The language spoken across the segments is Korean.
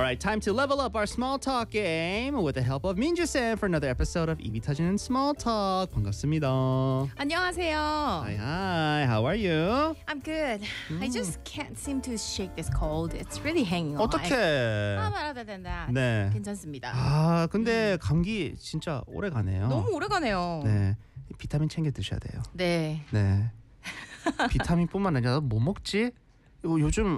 right, time to level up our small talk game with the help of Minju-san for another episode of 입이 터지는 Small Talk. 반갑습니다. 안녕하세요. Hi, how are you? I'm good. I just can't seem to shake this cold. It's really hanging on. 어떡해. Other than that, 네. 괜찮습니다. 아, 근데 감기 진짜 오래 가네요. 너무 오래 가네요. 네, 비타민 챙겨 드셔야 돼요. 네. 네. 비타민뿐만 아니라 뭐 먹지? 이거 요즘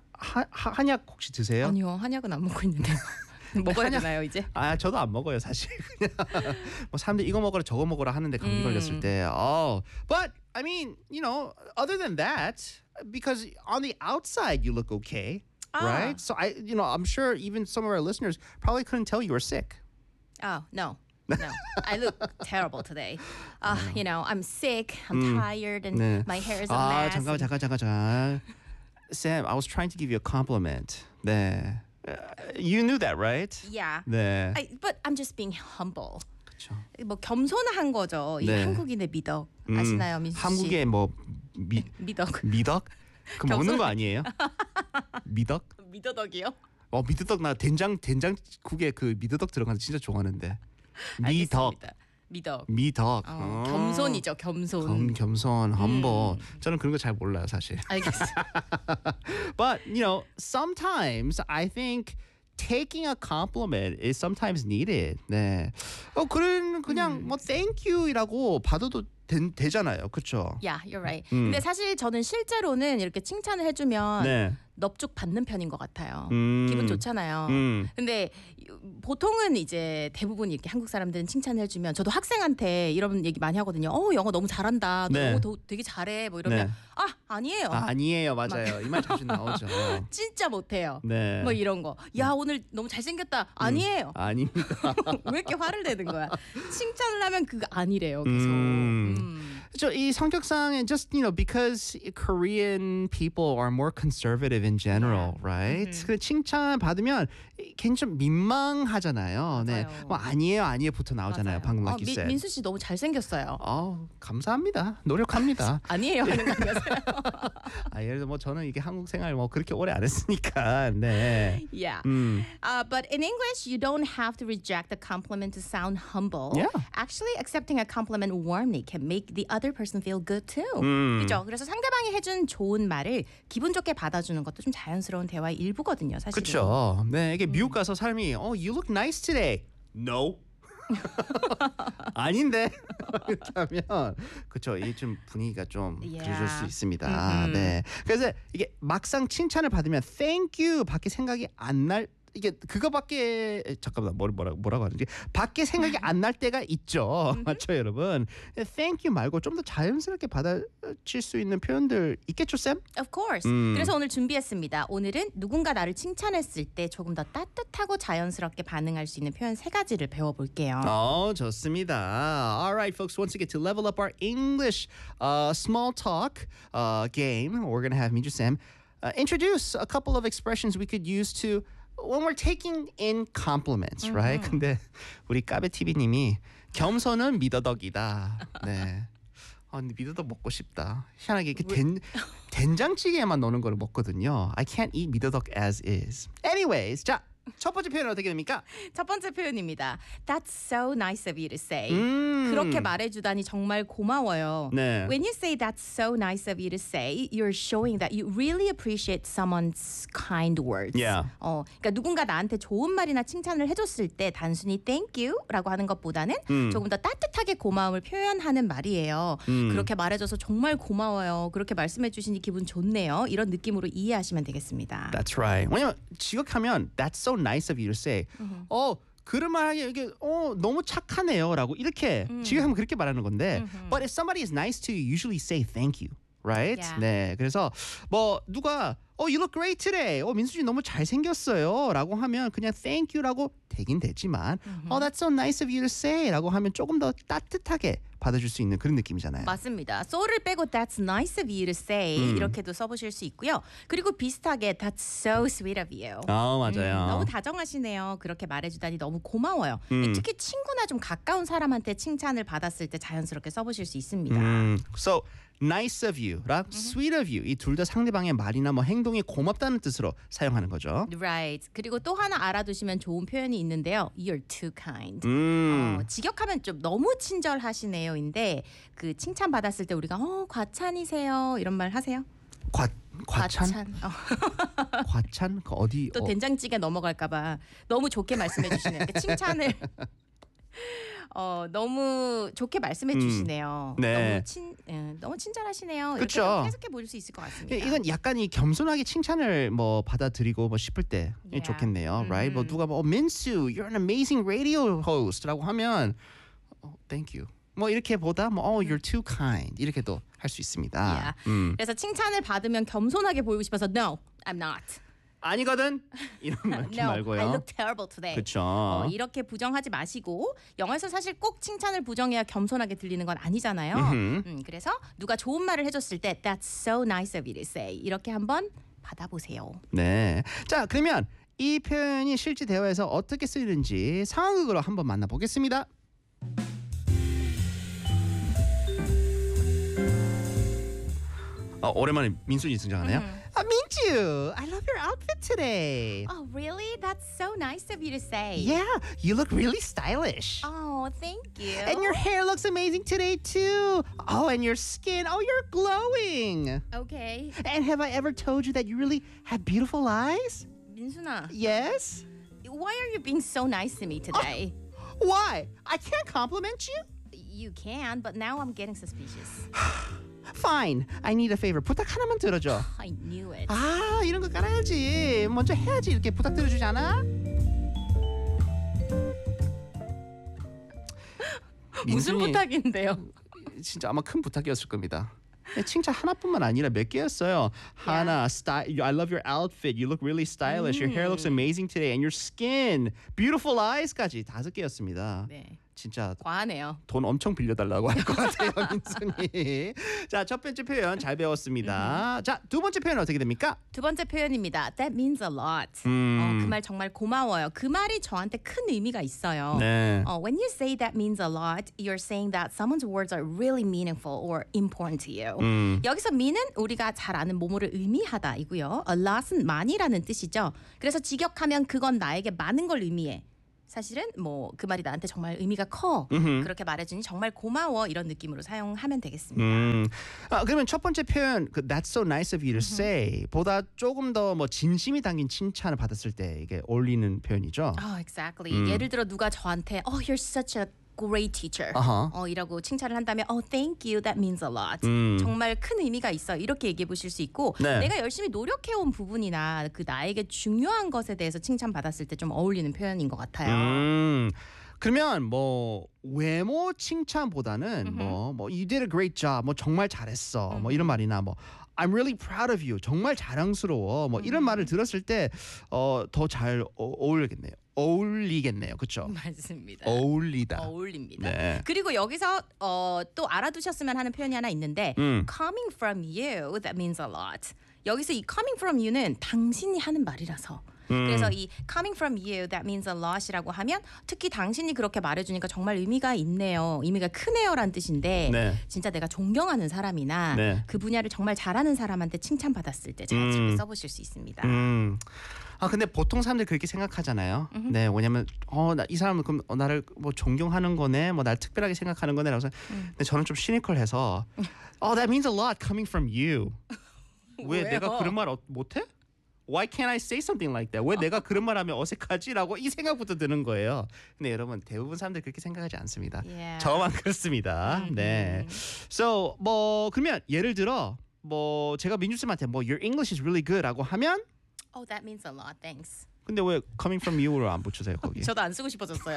한약 혹시 드세요? 아니요, 한약은 안 먹고 있는데요. 먹어야 되나요 이제? 아, 저도 안 먹어요 사실. 그냥 뭐 사람들 이거 먹어라 저거 먹어라 하는데 감기 걸렸을 때. But I mean, you know, other than that, because on the outside you look okay, right? So I'm sure even some of our listeners probably couldn't tell you were sick. Oh, no. No, I look terrible today. I'm sick, I'm tired, and 네. my hair is a mess. 잠깐. Sam, I was trying to give you a compliment. 네. You knew that, right? Yeah. 네. But I'm just being humble. 그렇죠. 뭐 겸손한 거죠. 이 네. 한국인의 미덕 아시나요, 민수 씨? 한국의 뭐 미덕. 미덕? 그 먹는 거 아니에요? 미덕? 미더덕이요? 미더덕 나 된장국에 그 미더덕 들어가는 거 진짜 좋아하는데. 미덕. 미덕. 미덕. 겸손이죠, 겸손. 겸손, humble. 저는 그런 거 잘 몰라요, 사실. 알겠습니다. But, sometimes I think taking a compliment is sometimes needed. 네. 그냥 뭐 thank you이라고 받아도 되잖아요. 그렇죠? Yeah, you're right. 근데 사실 저는 실제로는 이렇게 칭찬을 해주면 네. 넙죽 받는 편인 것 같아요. 기분 좋잖아요. 근데 보통은 이제 대부분 이렇게 한국 사람들은 칭찬을 해주면 저도 학생한테 이런 얘기 많이 하거든요. 영어 너무 잘한다. 너 네. 되게 잘해. 뭐 이러면 네. 아니에요. 아니에요, 맞아요. 이 말 자주 나오죠. 진짜 못해요. 네. 뭐 이런 거. 야 오늘 너무 잘생겼다. 아니에요. 아닙니다. 왜 이렇게 화를 내는 거야? 칭찬을 하면 그거 아니래요. 계속. 이 성격상 just because Korean people are more conservative in general, right? 그 칭찬 받으면 괜히 좀 민망하잖아요. 네. 맞아요. 뭐 아니에요부터 나오잖아요. 맞아요. 방금 like you said. 민수 씨 너무 잘생겼어요. 감사합니다. 노력합니다. 아니에요 하는 거 아니었어요? 예를 들어 뭐 저는 이게 한국 생활 뭐 그렇게 오래 안 했으니까. 네. Yeah. But in English, you don't have to reject the compliment to sound humble. Yeah. Actually, accepting a compliment warmly can make the other person feel good too. 그죠? 그래서 상대방이 해준 좋은 말을 기분 좋게 받아주는 것도 좀 자연스러운 대화의 일부거든요, 사실. 그렇죠. 네, 이게 미국 가서 사람이 you look nice today. No. 아닌데 이렇게 하면 그렇죠. 이게 좀 분위기가 좀 그래질 수 있습니다. 네. 그래서 이게 막상 칭찬을 받으면 thank you 밖에 생각이 안 날 이게 그거밖에 잠깐만 뭐라고 하는지 밖에 생각이 안 날 때가 있죠. 맞죠, 여러분? Thank you 말고 좀 더 자연스럽게 받아칠 수 있는 표현들 있겠죠, 쌤? Of course. 그래서 오늘 준비했습니다. 오늘은 누군가 나를 칭찬했을 때 조금 더 따뜻하고 자연스럽게 반응할 수 있는 표현 3가지를 배워볼게요. 좋습니다. All right, folks. Once again, to level up our English small talk game, we're gonna have Minju-Sam introduce a couple of expressions we could use to when we're taking in compliments, right? 근데 우리 까베 TV님이 겸손은 미더덕이다. 네. 근데 미더덕 먹고 싶다. 희한하게 이렇게 된장찌개에만 넣는 거를 먹거든요. I can't eat 미더덕 as is. Anyways, 자. 첫 번째 표현은 어떻게 됩니까? 첫 번째 표현입니다. That's so nice of you to say. 그렇게 말해주다니 정말 고마워요. 네. When you say that's so nice of you to say, you're showing that you really appreciate someone's kind words. Yeah. 그러니까 누군가 나한테 좋은 말이나 칭찬을 해줬을 때 단순히 thank you라고 하는 것보다는 조금 더 따뜻하게 고마움을 표현하는 말이에요. 그렇게 말해줘서 정말 고마워요. 그렇게 말씀해주시니 기분 좋네요. 이런 느낌으로 이해하시면 되겠습니다. That's right. 왜냐면 지극하면 that's so nice of you to say. 그런 말하기 이게 너무 착하네요라고 이렇게 지금 그렇게 말하는 건데. But if somebody is nice to you, usually say thank you. Right? Yeah. 네. 그래서 뭐 누가 you look great today. 민수 씨 너무 잘생겼어요라고 하면 그냥 thank you라고 되긴 되지만 that's so nice of you to say라고 하면 조금 더 따뜻하게 받아줄 수 있는 그런 느낌이잖아요. 맞습니다. so를 빼고 that's nice of you to say 이렇게도 써보실 수 있고요. 그리고 비슷하게 that's so sweet of you. 맞아요. 너무 다정하시네요. 그렇게 말해주다니 너무 고마워요. 특히 친구나 좀 가까운 사람한테 칭찬을 받았을 때 자연스럽게 써보실 수 있습니다. So nice of you랑 sweet of you 이 둘 다 상대방의 말이나 뭐 행동이 고맙다는 뜻으로 사용하는 거죠. Right. 그리고 또 하나 알아두시면 좋은 표현이 있는데요. You're too kind. 직역하면 좀 너무 친절하시네요인데 그 칭찬 받았을 때 우리가 과찬이세요 이런 말 하세요? 과찬? 과찬? 그 어디? 또 된장찌개 넘어갈까봐 너무 좋게 말씀해 주시네요. 그러니까 칭찬을 너무 좋게 말씀해 주시네요. 네. 너무 친절하시네요. 그쵸. 이렇게 해석해 볼 수 있을 것 같습니다. 이건 약간 이 겸손하게 칭찬을 뭐 받아들이고 뭐 싶을 때 좋겠네요, right? 뭐 누가 뭐 민수, you're an amazing radio host라고 하면 thank you. 뭐 이렇게보다 뭐 you're too kind 이렇게도 할 수 있습니다. 그래서 칭찬을 받으면 겸손하게 보이고 싶어서 no, I'm not. 아니거든 이런 말 No, 말고요. I look terrible today. 그렇죠. 이렇게 부정하지 마시고 영어에서 사실 꼭 칭찬을 부정해야 겸손하게 들리는 건 아니잖아요. 그래서 누가 좋은 말을 해줬을 때 That's so nice of you to say 이렇게 한번 받아보세요. 네. 자 그러면 이 표현이 실제 대화에서 어떻게 쓰이는지 상황극으로 한번 만나보겠습니다. 오랜만에 민순이 등장하네요. 민주, I love your outfit today. Oh, really? That's so nice of you to say. Yeah, you look really stylish. Oh, thank you. And your hair looks amazing today too. Oh, and your skin, you're glowing. Okay. And have I ever told you that you really have beautiful eyes? 민순아, Yes. why are you being so nice to me today? Why? I can't compliment you? You can, but now I'm getting suspicious. Fine. I need a favor. 부탁 하나만 들어줘. I knew it. 이런 거 깔아야지. 먼저 해야지. 이렇게 부탁 들어주지 않아? 무슨 민순이 부탁인데요? 진짜 아마 큰 부탁이었을 겁니다. 칭찬 하나뿐만 아니라 몇 개였어요. 하나, I love your outfit. You look really stylish. Your hair looks amazing today. And your skin, beautiful eyes까지 5개였습니다. 네. 진짜 과하네요. 돈 엄청 빌려달라고 할 것 같아요, 민순이. 자, 첫 번째 표현 잘 배웠습니다. 자, 두 번째 표현 어떻게 됩니까? 두 번째 표현입니다. That means a lot. 그 말 정말 고마워요. 그 말이 저한테 큰 의미가 있어요. 네. When you say that means a lot, you're saying that someone's words are really meaningful or important to you. 여기서 mean은 우리가 잘 아는 뭐뭐를 의미하다이고요. A lot은 많이라는 뜻이죠. 그래서 직역하면 그건 나에게 많은 걸 의미해. 사실은 뭐 그 말이 나한테 정말 의미가 커. 그렇게 말해주니 정말 고마워 이런 느낌으로 사용하면 되겠습니다. 그러면 첫 번째 표현 그 That's so nice of you to say 보다 조금 더 뭐 진심이 담긴 칭찬을 받았을 때 이게 어울리는 표현이죠. Exactly. 예를 들어 누가 저한테 You're such a great teacher. 이라고 칭찬을 한다면 thank you. That means a lot. 정말 큰 의미가 있어. 이렇게 얘기해 보실 수 있고 네. 내가 열심히 노력해온 부분이나 그 나에게 중요한 것에 대해서 칭찬받았을 때 좀 어울리는 표현인 것 같아요. 그러면 뭐 외모 칭찬보다는 뭐 you did a great job, 뭐 정말 잘했어, 뭐 이런 말이나 뭐 I'm really proud of you, 정말 자랑스러워, 뭐 이런 말을 들었을 때 더 잘 어울리겠네요, 그렇죠? 맞습니다. 어울립니다. 어울립니다. 네. 그리고 여기서 또 알아두셨으면 하는 표현이 하나 있는데 coming from you, that means a lot. 여기서 이 coming from you는 당신이 하는 말이라서 그래서 이 coming from you, that means a lot이라고 하면 특히 당신이 그렇게 말해주니까 정말 의미가 있네요. 의미가 크네요라는 뜻인데 네. 진짜 내가 존경하는 사람이나 네. 그 분야를 정말 잘하는 사람한테 칭찬받았을 때 자연스럽게 써보실 수 있습니다. 근데 보통 사람들이 그렇게 생각하잖아요. 네, 왜냐면 이 사람은 그럼 나를 뭐 존경하는 거네, 뭐 날 특별하게 생각하는 거네라고. 근데 저는 좀 시니컬해서, that means a lot coming from you. 왜 왜요? 내가 그런 말 못해? Why can't I say something like that? 왜 내가 그런 말하면 어색하지라고 이 생각부터 드는 거예요. 근데 여러분 대부분 사람들 그렇게 생각하지 않습니다. Yeah. 저만 그렇습니다. 네. So 뭐 그러면 예를 들어 뭐 제가 민주 쌤한테 뭐 Your English is really good라고 하면 That means a lot. Thanks. 근데 왜 coming from you로 안 붙여서요 거기? 저도 안 쓰고 싶어졌어요.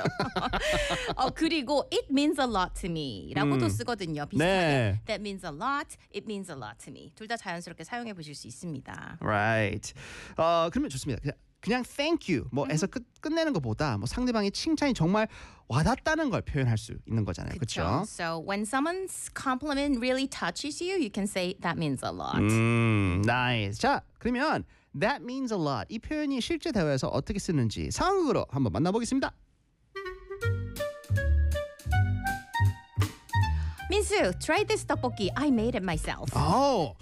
그리고 it means a lot to me라고도 쓰거든요. 비슷하게. 네. That means a lot. It means a lot to me. 둘 다 자연스럽게 사용해 보실 수 있습니다. Right. 그러면 좋습니다. 그냥 thank you 뭐에서 끝내는 것보다 뭐 상대방의 칭찬이 정말 와닿다는 걸 표현할 수 있는 거잖아요. 그렇죠? So when someone's compliment really touches you, you can say that means a lot. Nice. 자, 그러면 that means a lot. 이 표현이 실제 대화에서 어떻게 쓰는지 상황극으로 한번 만나보겠습니다. 민수, try this 떡볶이. I made it myself. Oh.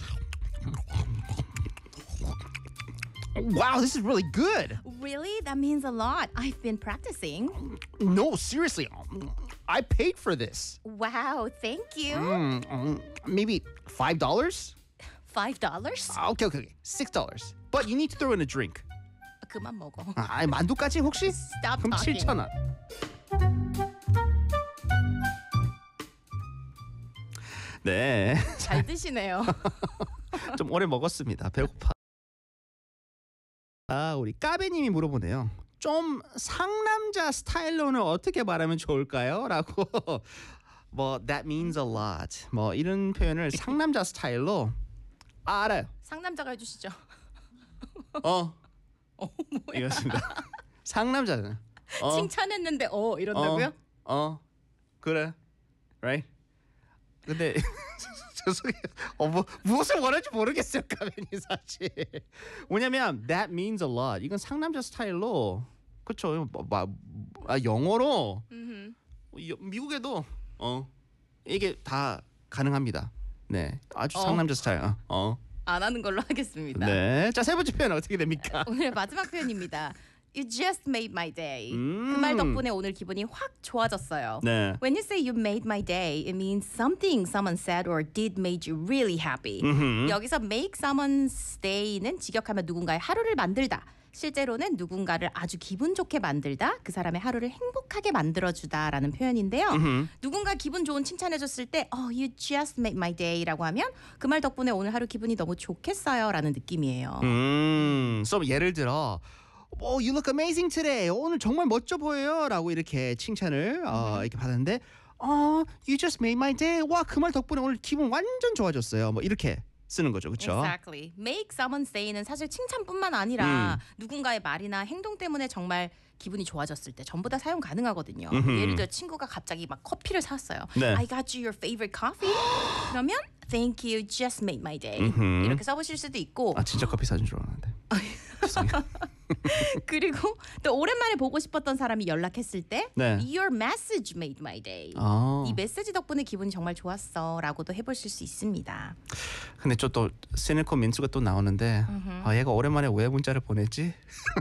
Wow, this is really good. Really? That means a lot. I've been practicing. No, seriously. I paid for this. Wow, thank you. Maybe $5? $5? Okay. $6. But you need to throw in a drink. 그만 먹어. 만두까지 혹시? Stop 그럼 talking. 7,000원. 네. 잘 드시네요. 좀 오래 먹었습니다. 배고파. 우리 까베님이 물어보네요. 좀 상남자 스타일로는 어떻게 말하면 좋을까요? 라고. 뭐 that means a lot. 뭐 이런 표현을 상남자 스타일로 알아요. 상남자가 해주시죠. 뭐야? 뭐야? 이것입니다. 상남자는. 칭찬했는데 이런다고요? 그래. Right? 근데 죄송해요. 무엇을 원할지 모르겠어요, 까베님 사실. 왜냐면 that means a lot. 이건 상남자 스타일로 그렇죠. 영어로 미국에도 이게 다 가능합니다. 네, 아주 상남자 스타일. 안 하는 걸로 하겠습니다. 네, 자 세 번째 표현 어떻게 됩니까? 오늘 마지막 표현입니다. You just made my day. 그 말 덕분에 오늘 기분이 확 좋아졌어요. 네. When you say you made my day, it means something someone said or did made you really happy. 여기서 make someone's day는 직역하면 누군가의 하루를 만들다. 실제로는 누군가를 아주 기분 좋게 만들다, 그 사람의 하루를 행복하게 만들어주다라는 표현인데요. 누군가 기분 좋은 칭찬해줬을 때 you just made my day라고 하면 그 말 덕분에 오늘 하루 기분이 너무 좋겠어요라는 느낌이에요. 그럼 예를 들어 you look amazing today. 오늘 정말 멋져 보여요라고 이렇게 칭찬을 이렇게 받았는데 you just made my day. 와, 그 말 덕분에 오늘 기분 완전 좋아졌어요. 뭐 이렇게 쓰는 거죠, 그렇죠? Exactly. Make someone's day는 사실 칭찬뿐만 아니라 누군가의 말이나 행동 때문에 정말 기분이 좋아졌을 때 전부 다 사용 가능하거든요. 예를 들어 친구가 갑자기 막 커피를 샀어요. 네. I got you your favorite coffee. 그러면 Thank you, just made my day. 이렇게 써보실 수도 있고. 진짜 커피 사준 줄 알았는데. 죄송해요. 그리고 또 오랜만에 보고 싶었던 사람이 연락했을 때 네. Your message made my day. 이 메시지 덕분에 기분이 정말 좋았어 라고도 해보실 수 있습니다. 근데 또 시네코 민수가 또 나오는데 얘가 오랜만에 왜 문자를 보냈지?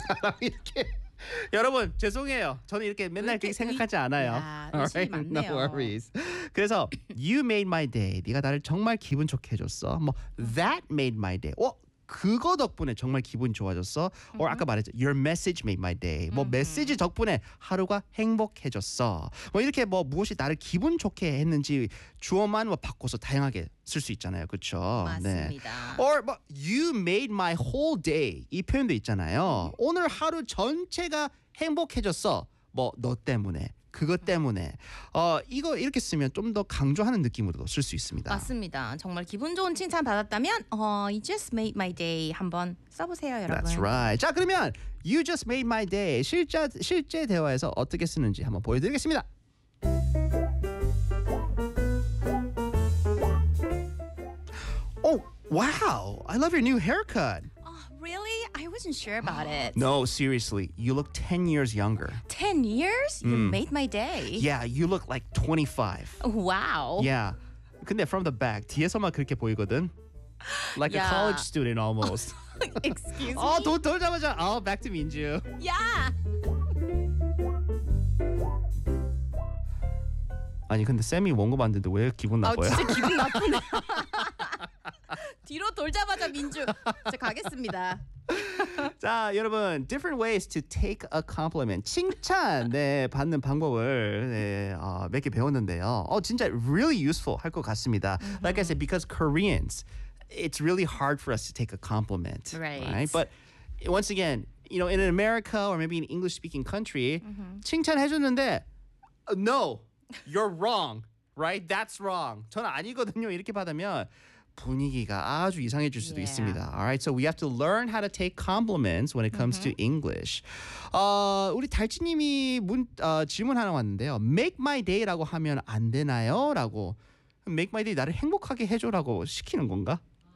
이렇게 여러분 죄송해요. 저는 이렇게 맨날 그렇게 생각하지 않아요. 의심이 많네요. No worries. 그래서 you made my day. 네가 나를 정말 기분 좋게 해줬어. 뭐 that made my day. 그거 덕분에 정말 기분이 좋아졌어. or 아까 말했죠. Your message made my day. 뭐 메시지 덕분에 하루가 행복해졌어. 뭐 이렇게 무엇이 나를 기분 좋게 했는지 주어만 바꿔서 다양하게 쓸 수 있잖아요. 그렇죠? 맞습니다. Or you made my whole day. 이 표현도 있잖아요. 오늘 하루 전체가 행복해졌어. 너 때문에. 그것 때문에 이거 이렇게 쓰면 좀 더 강조하는 느낌으로도 쓸 수 있습니다. 맞습니다. 정말 기분 좋은 칭찬 받았다면 You just made my day 한번 써보세요, 여러분. That's right. 자, 그러면 You just made my day 실제 대화에서 어떻게 쓰는지 한번 보여드리겠습니다. Oh, wow. I love your new haircut. Really? I wasn't sure about it. No, seriously. You look 10 years younger. 10 years? You made my day. Yeah, you look like 25. Wow. Yeah. 근데 from the back 뒤에서만 그렇게 보이거든. Like a Yeah. college student almost. Excuse me. 돌자마자 back to 민주. 야! 아니 근데 쌤이 원고 봤는데 왜 기분 나빠요? 진짜 기분 나쁘네. 뒤로 돌자마자 민주. 저 가겠습니다. 자, 여러분, different ways to take a compliment. 칭찬 받는 방법을 몇 개 배웠는데요. 진짜 really useful 할 것 같습니다. Like I said, because Koreans, it's really hard for us to take a compliment, Right. But once again, in America or maybe an English-speaking country, 칭찬해 줬는데 no, you're wrong, right? That's wrong. 저는 아니거든요. 이렇게 받으면 분위기가 아주 이상해질 수도 있습니다. Alright, so we have to learn how to take compliments when it comes to English. 우리 달치님이 질문 하나 왔는데요. Make my day라고 하면 안 되나요? 라고. Make my day 나를 행복하게 해줘라고 시키는 건가?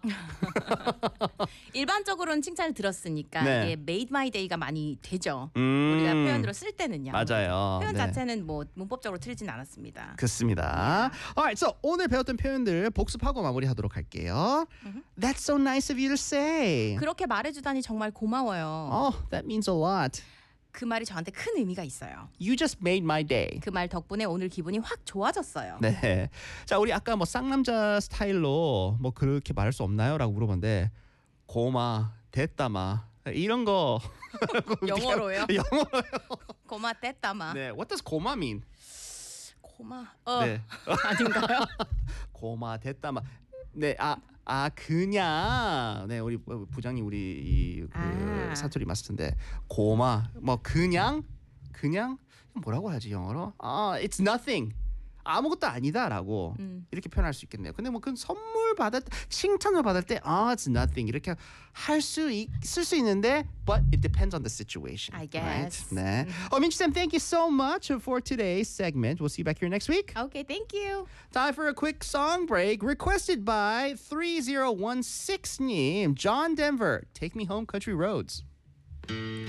일반적으로는 칭찬을 들었으니까 네. 이게 made my day가 많이 되죠. 음. 우리가 표현으로 쓸 때는요. 맞아요. 표현 네. 자체는 뭐 문법적으로 틀리진 않았습니다. 그렇습니다. Alright, so 오늘 배웠던 표현들 복습하고 마무리하도록 할게요. That's so nice of you to say. 그렇게 말해주다니 정말 고마워요. Oh, that means a lot. 그 말이 저한테 큰 의미가 있어요. You just made my day. 그 말 덕분에 오늘 기분이 확 좋아졌어요. 네. 자, 우리 아까 뭐 쌍남자 스타일로 뭐 그렇게 말할 수 없나요?라고 물어봤는데 고마, 됐다마 이런 거 영어로요? 영어로요. 고마 떼따마. 네. What does 고마 mean? 고마. 네. 아닌가요? 고마 됐다마. 네. 그냥 네 우리 부장님 우리 사투리 마스터인데 고마 뭐 그냥 뭐라고 하지 영어로? It's nothing. 아무것도 아니다라고 이렇게 표현할 수 있겠네요. 근데 뭐 그 선물 받을 때 칭찬을 받을 때 it's nothing 이렇게 쓸 수 있는데 but it depends on the situation. I guess. Right? 네. 민주 쌤, thank you so much for today's segment. We'll see you back here next week. Okay, thank you. Time for a quick song break requested by 3016님. John Denver, Take Me Home Country Roads.